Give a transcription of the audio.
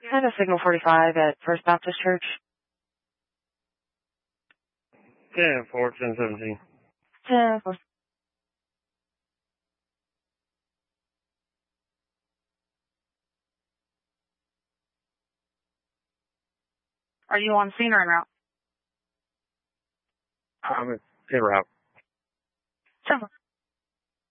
Kind of signal 45 at First Baptist Church. 10-4, 10-17. 10-4. Are you on scene or en route? I'm en route. 10-4.